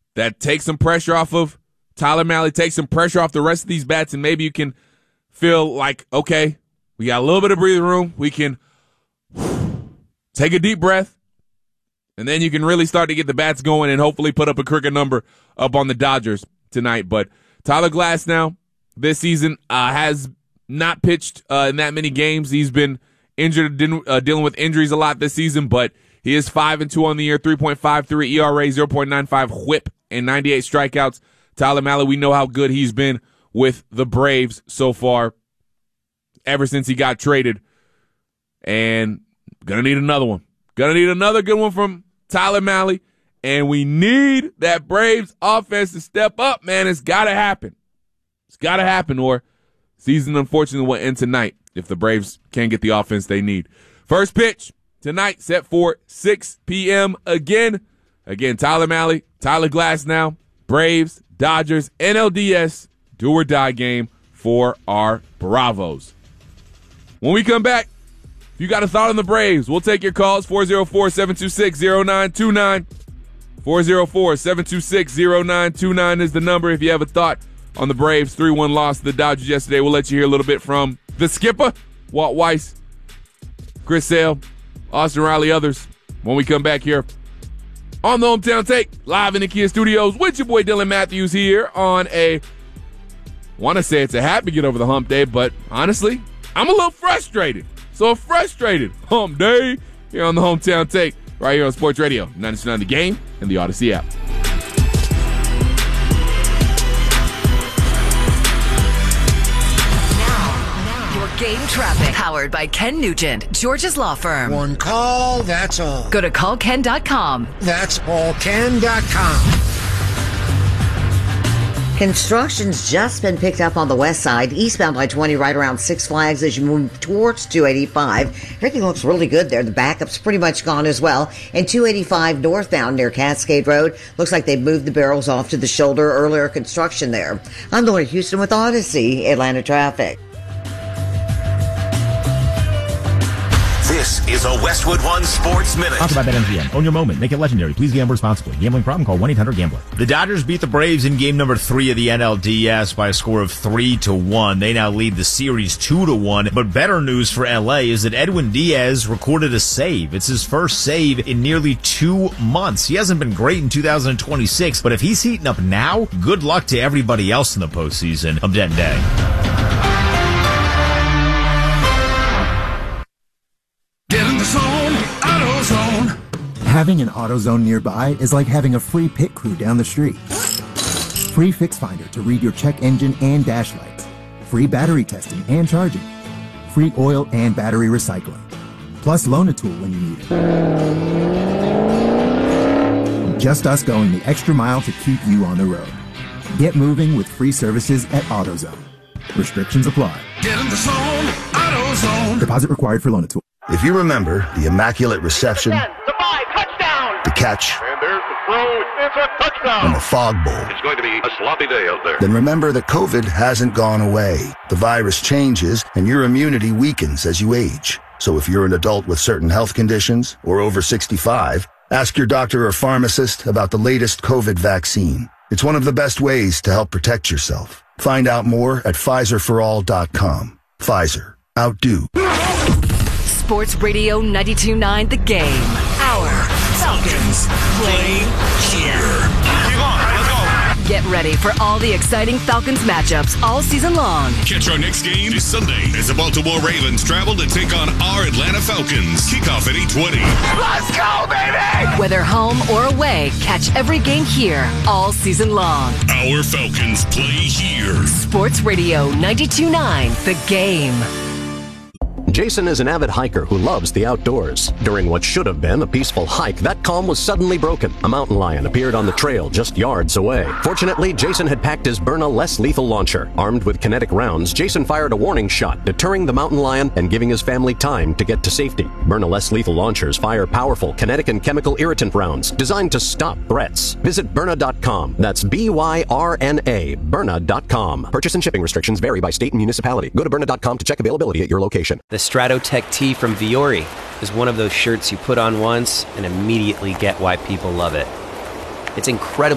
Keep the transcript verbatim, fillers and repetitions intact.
that takes some pressure off of Tyler Mahle, takes some pressure off the rest of these bats, and maybe you can feel like, okay, we got a little bit of breathing room. We can take a deep breath, and then you can really start to get the bats going and hopefully put up a cricket number up on the Dodgers tonight. But Tyler Glasnow this season uh, has not pitched uh, in that many games. He's been injured, uh, dealing with injuries a lot this season, but he is five and two on the year, three point five three E R A, zero point nine five whip, and ninety-eight strikeouts. Tyler Mahle, we know how good he's been with the Braves so far ever since he got traded. And gonna need another one. Gonna need another good one from Tyler Mahle. And we need that Braves offense to step up, man. It's gotta happen. It's gotta happen, or season unfortunately will end tonight if the Braves can't get the offense they need. First pitch tonight set for six p.m. again. Again, Tyler Mahle, Tyler Glasnow, Braves, Dodgers, N L D S, do or die game for our Bravos. When we come back, if you got a thought on the Braves, we'll take your calls. four oh four, seven two six, zero nine two nine. four oh four, seven two six, zero nine two nine is the number if you have a thought on the Braves' three one loss to the Dodgers yesterday. We'll let you hear a little bit from the skipper, Walt Weiss, Chris Sale, Austin Riley, others when we come back here on the Hometown Take, live in the Kia Studios with your boy Dylan Matthews here on a, want to say it's a happy get over the hump day, but honestly, I'm a little frustrated. So frustrated hump day here on the Hometown Take, right here on Sports Radio ninety-two point nine The Game and the Odyssey app. Game traffic, powered by Ken Nugent, George's law firm. One call, that's all. Go to call ken dot com. That's all ken dot com. Construction's just been picked up on the west side, eastbound I twenty, right around Six Flags as you move towards two eighty-five. Everything looks really good there. The backup's pretty much gone as well. And two eighty-five northbound near Cascade Road, looks like they've moved the barrels off to the shoulder. Earlier construction there. I'm Lori Houston with Odyssey, Atlanta Traffic. This is a Westwood One Sports Minute. Sponsored by BetMGM. Own your moment. Make it legendary. Please gamble responsibly. Gambling problem? Call one eight hundred gambler. The Dodgers beat the Braves in game number three of the N L D S by a score of three to one. They now lead the series two to one. But better news for L A is that Edwin Diaz recorded a save. It's his first save in nearly two months. He hasn't been great in two thousand twenty-six, but if he's heating up now, good luck to everybody else in the postseason. I'm Denton Day. Having an AutoZone nearby is like having a free pit crew down the street. Free Fix Finder to read your check engine and dash lights. Free battery testing and charging. Free oil and battery recycling. Plus loan a tool when you need it. Just us going the extra mile to keep you on the road. Get moving with free services at AutoZone. Restrictions apply. Get in the zone, AutoZone. Deposit required for loan a tool. If you remember the immaculate reception, ten, the five, touchdown, the catch, and there's the throw, it's a touchdown, and the fog bowl, it's going to be a sloppy day out there. Then remember that COVID hasn't gone away. The virus changes, and your immunity weakens as you age. So if you're an adult with certain health conditions or over sixty-five, ask your doctor or pharmacist about the latest COVID vaccine. It's one of the best ways to help protect yourself. Find out more at Pfizer for all dot com. Pfizer. Outdo. Sports Radio ninety-two point nine The Game. Our Falcons play here. Keep on, let's go. Get ready for all the exciting Falcons matchups all season long. Catch our next game this Sunday as the Baltimore Ravens travel to take on our Atlanta Falcons. Kickoff at eight twenty. Let's go, baby! Whether home or away, catch every game here all season long. Our Falcons play here. Sports Radio ninety-two point nine The Game. Jason is an avid hiker who loves the outdoors. During what should have been a peaceful hike, that calm was suddenly broken. A mountain lion appeared on the trail just yards away. Fortunately, Jason had packed his Byrna less lethal launcher. Armed with kinetic rounds, Jason fired a warning shot, deterring the mountain lion and giving his family time to get to safety. Byrna less lethal launchers fire powerful kinetic and chemical irritant rounds designed to stop threats. Visit Byrna dot com. That's B Y R N A, Byrna dot com. Purchase and shipping restrictions vary by state and municipality. Go to Byrna dot com to check availability at your location. The Stratotech tee from Viore is one of those shirts you put on once and immediately get why people love it. It's incredibly